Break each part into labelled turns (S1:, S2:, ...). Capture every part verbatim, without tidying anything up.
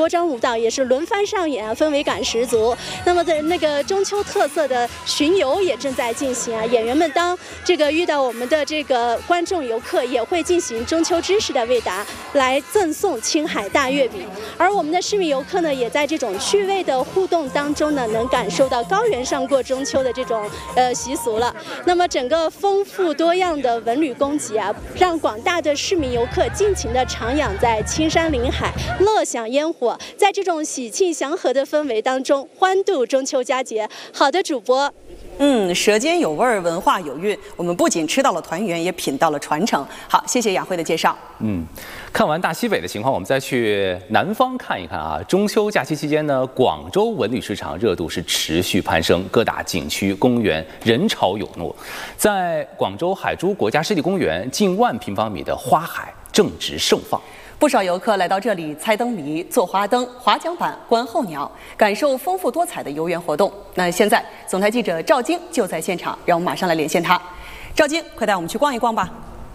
S1: 锅章舞蹈也是轮番上演啊，氛围感十足。那么在那个中秋特色的巡游也正在进行啊，演员们当这个遇到我们的这个观众游客，也会进行中秋知识的问答，来赠送青海大月饼。而我们的市民游客呢，也在这种趣味的互动当中呢，能感受到高原上过中秋的这种呃习俗了。那么整个丰富多样的文旅供给啊，让广大的市民游客尽情的徜徉在青山林海，乐享烟火，在这种喜庆祥和的氛围当中，欢度中秋佳节。好的，主播。
S2: 嗯，舌尖有味儿，文化有韵。我们不仅吃到了团圆，也品到了传承。好，谢谢雅慧的介绍。
S3: 嗯，看完大西北的情况，我们再去南方看一看啊。中秋假期期间呢，广州文旅市场热度是持续攀升，各大景区、公园人潮涌入。在广州海珠国家湿地公园，近万平方米的花海正值盛放。
S2: 不少游客来到这里猜灯谜、坐花灯、划桨板、观候鸟，感受丰富多彩的游园活动。那现在，总台记者赵晶就在现场，让我们马上来连线他。赵晶，快带我们去逛一逛吧。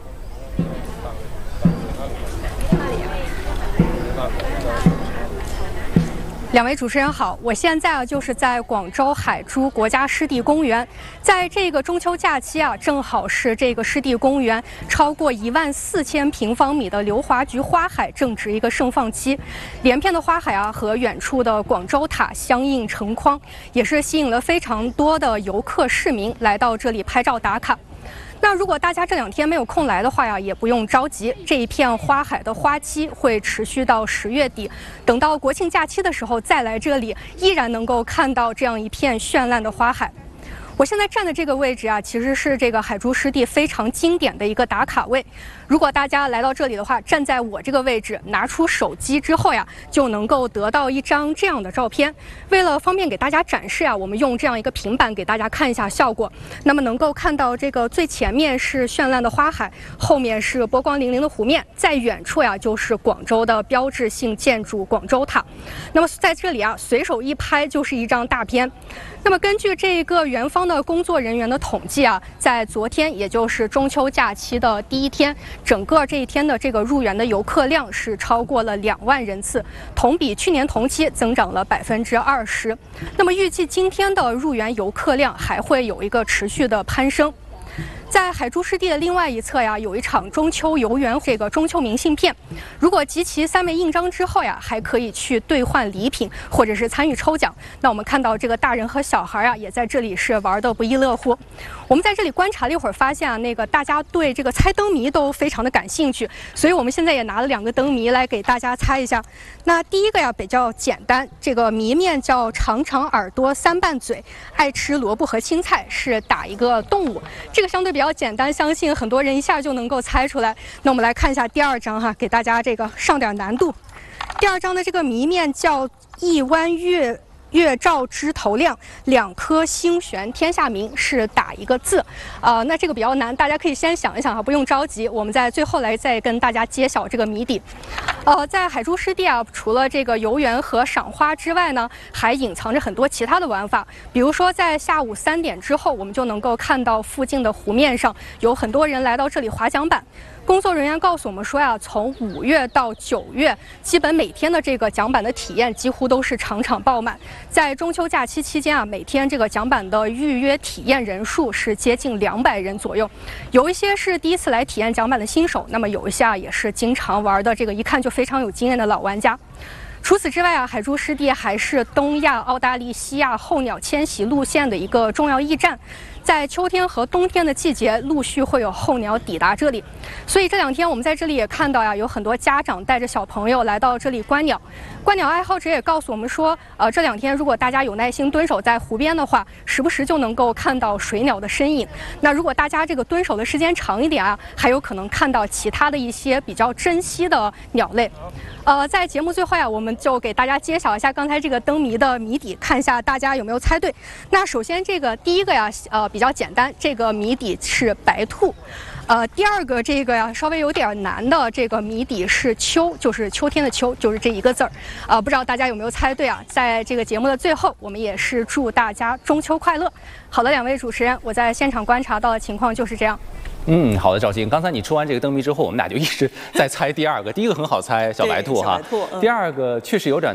S4: 两位主持人好，我现在啊就是在广州海珠国家湿地公园，在这个中秋假期啊，正好是这个湿地公园超过一万四千平方米的流华菊花海正值一个盛放期，连片的花海啊和远处的广州塔相映成框，也是吸引了非常多的游客市民来到这里拍照打卡。那如果大家这两天没有空来的话呀，也不用着急，这一片花海的花期会持续到十月底，等到国庆假期的时候再来这里，依然能够看到这样一片绚烂的花海。我现在站的这个位置啊，其实是这个海珠湿地非常经典的一个打卡位。如果大家来到这里的话，站在我这个位置，拿出手机之后呀，就能够得到一张这样的照片。为了方便给大家展示啊，我们用这样一个平板给大家看一下效果。那么能够看到这个最前面是绚烂的花海，后面是波光粼粼的湖面，在远处呀就是广州的标志性建筑广州塔。那么在这里啊，随手一拍就是一张大片。那么根据这个园方的工作人员的统计啊，在昨天，也就是中秋假期的第一天，整个这一天的这个入园的游客量是超过了两万人次，同比去年同期增长了百分之二十。那么预计今天的入园游客量还会有一个持续的攀升。在海珠湿地的另外一侧呀，有一场中秋游园这个中秋明信片，如果集齐三枚印章之后呀，还可以去兑换礼品或者是参与抽奖。那我们看到这个大人和小孩啊，也在这里是玩得不亦乐乎。我们在这里观察了一会儿，发现啊，那个大家对这个猜灯谜都非常的感兴趣，所以我们现在也拿了两个灯谜来给大家猜一下。那第一个呀比较简单，这个谜面叫长长耳朵三瓣嘴，爱吃萝卜和青菜，是打一个动物。这个相对比较简单，相信很多人一下就能够猜出来。那我们来看一下第二张哈，给大家这个上点难度。第二张的这个谜面叫一弯月月照枝头亮，两颗星悬天下明，是打一个字。呃，那这个比较难，大家可以先想一想哈，不用着急，我们在最后来再跟大家揭晓这个谜底。呃，在海珠湿地啊，除了这个游园和赏花之外呢，还隐藏着很多其他的玩法。比如说，在下午三点之后，我们就能够看到附近的湖面上有很多人来到这里划桨板。工作人员告诉我们说呀，从五月到九月，基本每天的这个桨板的体验几乎都是场场爆满。在中秋假期期间啊，每天这个桨板的预约体验人数是接近两百人左右。有一些是第一次来体验桨板的新手，那么有一些啊也是经常玩的，这个一看就非常有经验的老玩家。除此之外啊，海珠湿地还是东亚、澳大利西亚候鸟迁徙路线的一个重要驿站。在秋天和冬天的季节，陆续会有候鸟抵达这里，所以这两天我们在这里也看到呀，有很多家长带着小朋友来到这里观鸟。观鸟爱好者也告诉我们说，呃，这两天如果大家有耐心蹲守在湖边的话，时不时就能够看到水鸟的身影。那如果大家这个蹲守的时间长一点啊，还有可能看到其他的一些比较珍稀的鸟类。呃，在节目最后呀，我们就给大家揭晓一下刚才这个灯谜的谜底，看一下大家有没有猜对。那首先这个第一个呀，呃，比较简单，这个谜底是白兔。呃，第二个这个呀，稍微有点难的这个谜底是秋，就是秋天的秋，就是这一个字儿。呃，不知道大家有没有猜对啊？在这个节目的最后，我们也是祝大家中秋快乐。好的，两位主持人，我在现场观察到的情况就是这样。
S3: 嗯，好的，赵晶，刚才你出完这个灯谜之后，我们俩就一直在猜第二个。第一个很好猜，小白兔哈。第二个确实有点